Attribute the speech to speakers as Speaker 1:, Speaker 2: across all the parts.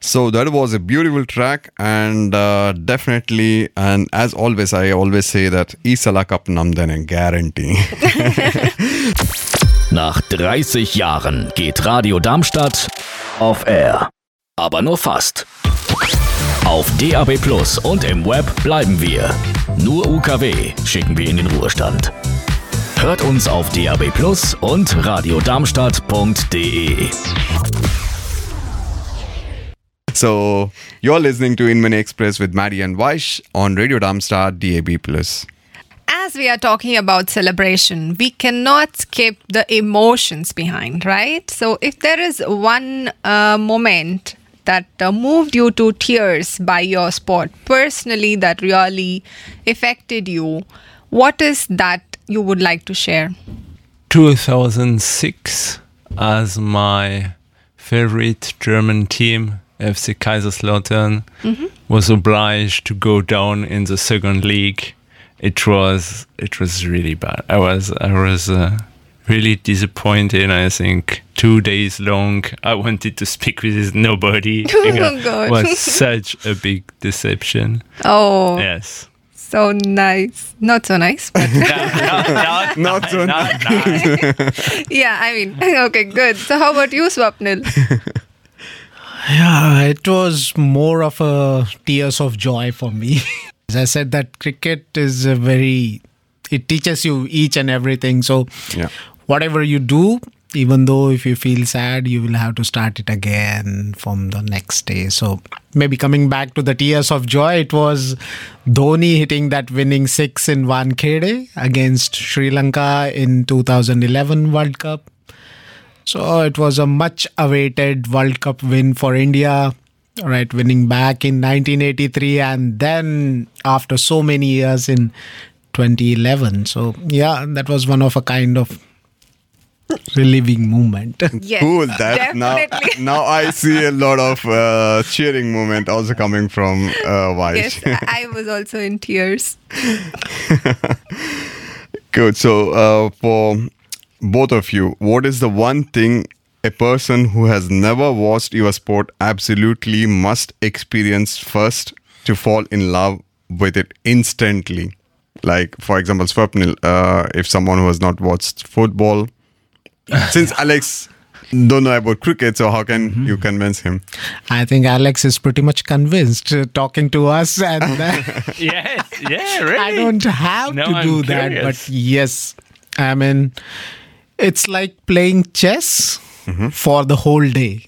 Speaker 1: So that was a beautiful track, and definitely, and as always, I always say that Isala Cup Namdene guarantee.
Speaker 2: Nach 30 Jahren geht Radio Darmstadt auf Air. Aber nur fast. Auf DAB+ und im Web bleiben wir. Nur UKW schicken wir in den Ruhestand. Hört uns auf DAB+ und radiodarmstadt.de.
Speaker 1: So, you're listening to Inmani Express with Maddie and Vaish on Radio Darmstadt DAB+.
Speaker 3: As we are talking about celebration, we cannot skip the emotions behind, right? So if there is one moment that moved you to tears by your sport, personally, that really affected you, what is that you would like to share?
Speaker 4: 2006, as my favorite German team, FC Kaiserslautern, was obliged to go down in the second league. It was really bad. I was really disappointed. I think 2 days long I wanted to speak with nobody.
Speaker 3: God.
Speaker 4: It was such a big deception.
Speaker 3: Oh,
Speaker 4: Yes.
Speaker 3: so nice. Not so nice, but
Speaker 1: Not so
Speaker 4: nice.
Speaker 3: yeah, I mean, okay, good. So how about you, Swapnil?
Speaker 5: Yeah, it was more of a tears of joy for me. As I said, that cricket is it teaches you each and everything. So
Speaker 1: Yeah.
Speaker 5: whatever you do, even though if you feel sad, you will have to start it again from the next day. So maybe coming back to the tears of joy, it was Dhoni hitting that winning six in Wankhede against Sri Lanka in 2011 World Cup. So it was a much awaited World Cup win for India, right? Winning back in 1983 and then after so many years in 2011. So yeah, that was one of a kind of relieving moment.
Speaker 3: Yes,
Speaker 1: Cool. That
Speaker 3: definitely.
Speaker 1: now I see a lot of cheering movement also coming from Vaish.
Speaker 3: Yes, I was also in tears.
Speaker 1: Good. So for both of you, what is the one thing a person who has never watched your sport absolutely must experience first to fall in love with it instantly? Like, for example, Swapnil, if someone who has not watched football, since Alex don't know about cricket, so how can you convince him?
Speaker 5: I think Alex is pretty much convinced talking to us, and
Speaker 4: Yes. Yeah. Really.
Speaker 5: I don't have
Speaker 4: No,
Speaker 5: to
Speaker 4: I'm
Speaker 5: do that.
Speaker 4: curious.
Speaker 5: But yes, I mean, it's like playing chess for the whole day.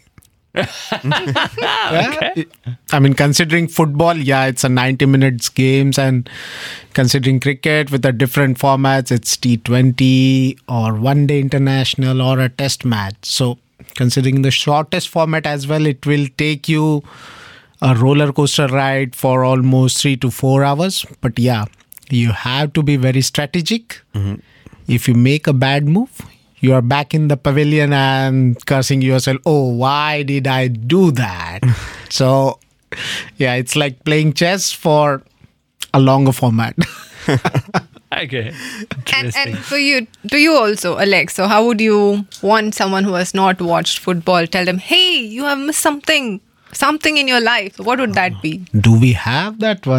Speaker 5: Yeah? I mean, considering football, yeah, it's a 90 minutes games, and considering cricket with the different formats, it's T20 or one day international or a test match. So considering the shortest format as well, it will take you a roller coaster ride for almost 3 to 4 hours. But yeah, you have to be very strategic. If you make a bad move, you are back in the pavilion and cursing yourself, oh, why did I do that? So, yeah, it's like playing chess for a longer format.
Speaker 4: Okay.
Speaker 3: And
Speaker 4: Interesting.
Speaker 3: for you, to you also, Alex, so how would you want someone who has not watched football, tell them, hey, you have missed something in your life? What would that be?
Speaker 5: Do we have that one?